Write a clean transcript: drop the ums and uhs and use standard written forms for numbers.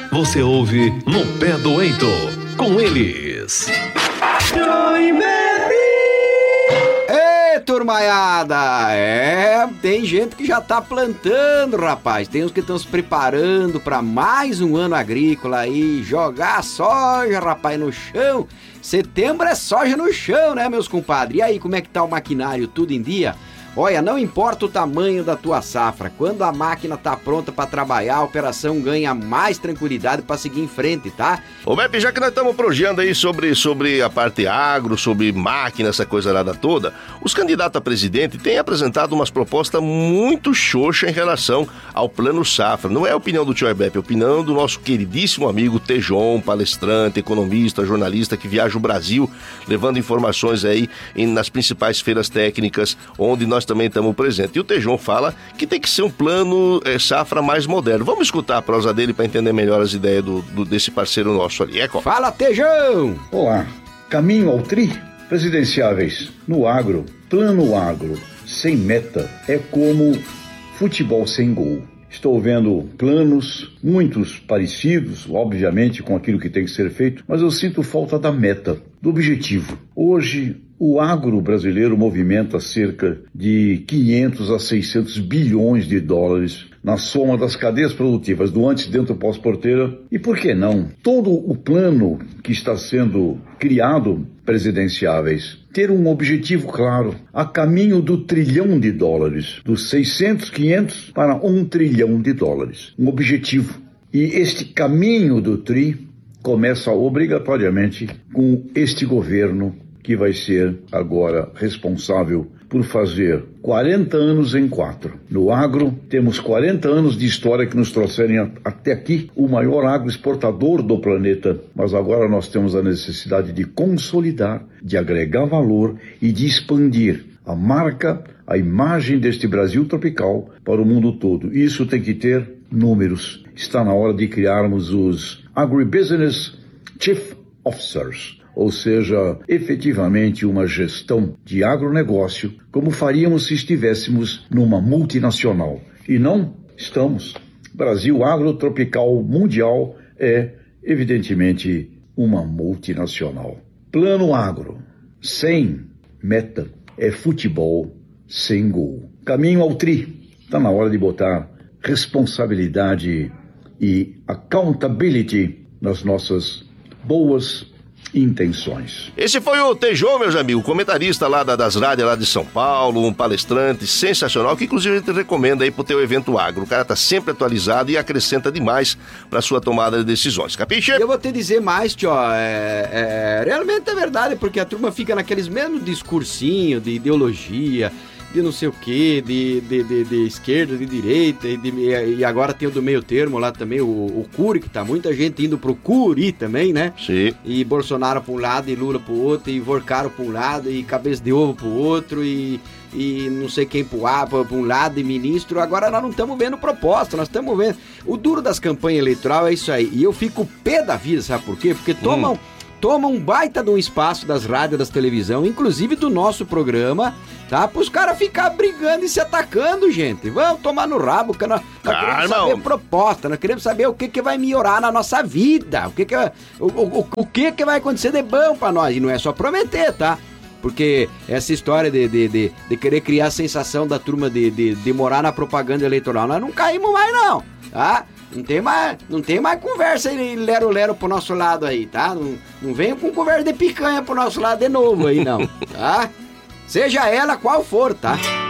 Você ouve No Pé do Heitor, com eles. Turmaiada, tem gente que já tá plantando, rapaz. Tem uns que estão se preparando para mais um ano agrícola aí, jogar soja, rapaz, no chão. Setembro é soja no chão, né, meus compadres? E aí, como é que tá o maquinário? Tudo em dia? Olha, não importa o tamanho da tua safra, quando a máquina tá pronta para trabalhar, a operação ganha mais tranquilidade para seguir em frente, tá? Ô Beppe, já que nós estamos projeando aí sobre a parte agro, sobre máquina, essa coisa lá toda, os candidatos a presidente têm apresentado umas propostas muito xoxas em relação ao Plano Safra. Não é a opinião do tio Beppe, é a opinião do nosso queridíssimo amigo Tejon, palestrante, economista, jornalista que viaja o Brasil, levando informações aí nas principais feiras técnicas, onde nós também estamos presentes. E o Tejon fala que tem que ser um plano safra mais moderno. Vamos escutar a prosa dele para entender melhor as ideias desse parceiro nosso ali. Fala, Tejão! Olá, caminho ao tri? Presidenciáveis no agro, plano agro, sem meta, é como futebol sem gol. Estou vendo planos, muitos parecidos, obviamente, com aquilo que tem que ser feito, mas eu sinto falta da meta, do objetivo. Hoje, o agro brasileiro movimenta cerca de 500 a 600 bilhões de dólares na soma das cadeias produtivas do antes, dentro, pós-porteira. E por que não? Todo o plano que está sendo criado, presidenciáveis, ter um objetivo claro, a caminho do trilhão de dólares, dos 600, 500 para 1 trilhão de dólares. Um objetivo. E este caminho do tri começa obrigatoriamente com este governo que vai ser agora responsável por fazer 40 anos em 4. No agro, temos 40 anos de história que nos trouxeram até aqui, o maior agroexportador do planeta, mas agora nós temos a necessidade de consolidar, de agregar valor e de expandir a marca, a imagem deste Brasil tropical para o mundo todo. Isso tem que ter números. Está na hora de criarmos os Agribusiness Chief Officers, ou seja, efetivamente uma gestão de agronegócio, como faríamos se estivéssemos numa multinacional. E não estamos. Brasil Agrotropical Mundial é, evidentemente, uma multinacional. Plano agro, sem meta, é futebol sem gol. Caminho ao tri. Está na hora de botar responsabilidade e accountability nas nossas boas intenções. Esse foi o Tejon, meus amigos, comentarista lá das rádios lá de São Paulo, um palestrante sensacional, que inclusive a gente recomenda aí pro teu evento agro. O cara tá sempre atualizado e acrescenta demais pra sua tomada de decisões, capiche? Eu vou te dizer mais, tio, realmente é verdade, porque a turma fica naqueles mesmos discursinhos de ideologia, de não sei o que, de esquerda, de direita, e agora tem o do meio termo lá também, o Curi, que tá muita gente indo pro Curi também, né? Sim. E Bolsonaro pra um lado, e Lula pro outro, e Vorcaro pra um lado, e Cabeça de Ovo pro outro, e não sei quem pra um lado, e ministro. Agora nós não estamos vendo proposta, nós estamos vendo. O duro das campanhas eleitorais é isso aí, e eu fico pé da vida, sabe por quê? Porque tomam um baita de um espaço das rádios, das televisão, inclusive do nosso programa, tá? Para os caras ficar brigando e se atacando, gente. Vamos tomar no rabo, que nós queremos saber proposta, nós queremos saber o que vai melhorar na nossa vida, o que vai acontecer de bom para nós. E não é só prometer, tá? Porque essa história de querer criar a sensação da turma de morar na propaganda eleitoral, nós não caímos mais não, tá? Não tem mais conversa aí, lero-lero pro nosso lado aí, tá? Não venham com conversa de picanha pro nosso lado de novo aí, não, tá? Seja ela qual for, tá?